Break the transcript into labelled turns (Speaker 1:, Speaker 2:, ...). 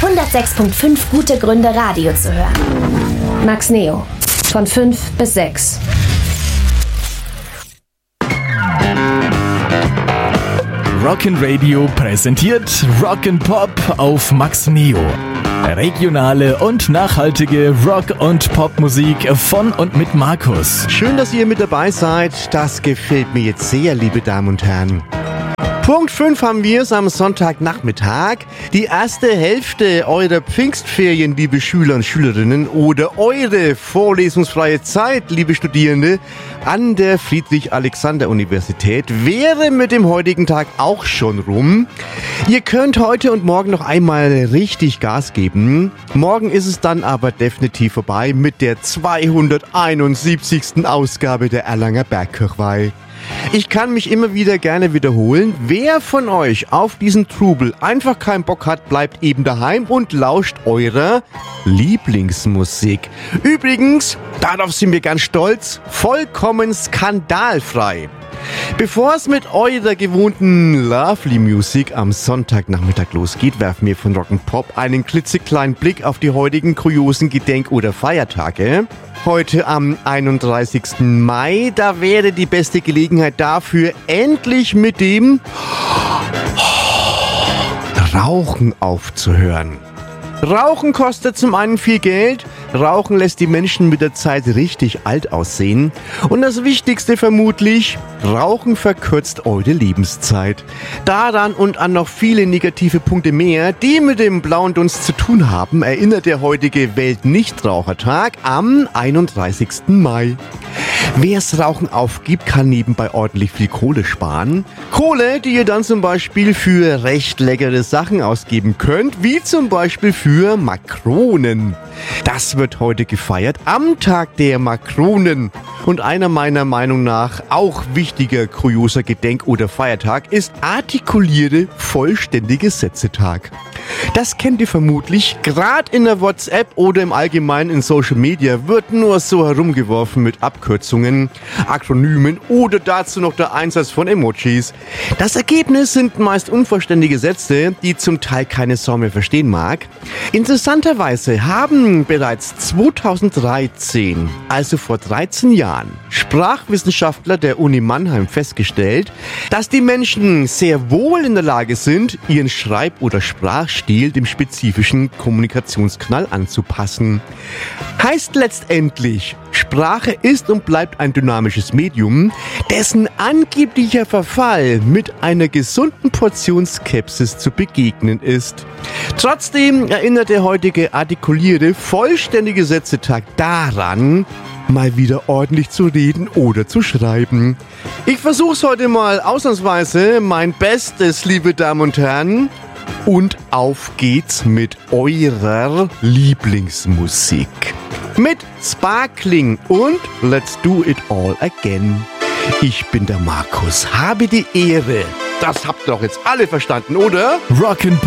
Speaker 1: 106.5 gute Gründe, Radio zu hören. Max Neo. Von 5 bis 6.
Speaker 2: Rock'n'Radio präsentiert Rock'n'Pop auf Max Neo. Regionale und nachhaltige Rock- und Popmusik von und mit Markus.
Speaker 3: Schön, dass ihr mit dabei seid. Das gefällt mir jetzt sehr, liebe Damen und Herren. Punkt 5 haben wir es am Sonntagnachmittag. Die erste Hälfte eurer Pfingstferien, liebe Schüler und Schülerinnen, oder eure vorlesungsfreie Zeit, liebe Studierende, an der Friedrich-Alexander-Universität wäre mit dem heutigen Tag auch schon rum. Ihr könnt heute und morgen noch einmal richtig Gas geben. Morgen ist es dann aber definitiv vorbei mit der 271. Ausgabe der Erlanger Bergkirchweih. Ich kann mich immer wieder gerne wiederholen. Wer von euch auf diesen Trubel einfach keinen Bock hat, bleibt eben daheim und lauscht eurer Lieblingsmusik. Übrigens, darauf sind wir ganz stolz, vollkommen skandalfrei. Bevor es mit eurer gewohnten Lovely Music am Sonntagnachmittag losgeht, werfen wir von Rock'n'Pop einen klitzekleinen Blick auf die heutigen kuriosen Gedenk- oder Feiertage. Heute am 31. Mai, da wäre die beste Gelegenheit dafür, endlich mit dem Rauchen aufzuhören. Rauchen kostet zum einen viel Geld, Rauchen lässt die Menschen mit der Zeit richtig alt aussehen und das Wichtigste vermutlich, Rauchen verkürzt eure Lebenszeit. Daran und an noch viele negative Punkte mehr, die mit dem blauen Dunst zu tun haben, erinnert der heutige Weltnichtrauchertag am 31. Mai. Wer's Rauchen aufgibt, kann nebenbei ordentlich viel Kohle sparen. Kohle, die ihr dann zum Beispiel für recht leckere Sachen ausgeben könnt, wie zum Beispiel für Makronen. Das wird heute gefeiert am Tag der Makronen. Und einer meiner Meinung nach auch wichtiger kurioser Gedenk- oder Feiertag ist Artikuliere vollständige Sätze-Tag. Das kennt ihr vermutlich. Gerade in der WhatsApp oder im Allgemeinen in Social Media wird nur so herumgeworfen mit Abkürzungen, Akronymen oder dazu noch der Einsatz von Emojis. Das Ergebnis sind meist unvollständige Sätze, die zum Teil keine Sau mehr verstehen mag. Interessanterweise haben bereits 2013, also vor 13 Jahren, Sprachwissenschaftler der Uni Mannheim festgestellt, dass die Menschen sehr wohl in der Lage sind, ihren Schreib- oder Sprachstil dem spezifischen Kommunikationskanal anzupassen. Heißt letztendlich, Sprache ist und bleibt ein dynamisches Medium, dessen angeblicher Verfall mit einer gesunden Portion Skepsis zu begegnen ist. Trotzdem erinnert der heutige artikulierte, vollständige Sätzetag daran, mal wieder ordentlich zu reden oder zu schreiben. Ich versuch's heute mal ausnahmsweise, mein Bestes, liebe Damen und Herren. Und auf geht's mit eurer Lieblingsmusik. Mit Sparkling und Let's Do It All Again. Ich bin der Markus, habe die Ehre. Das habt ihr doch jetzt alle verstanden, oder?
Speaker 2: Rock'n'Pop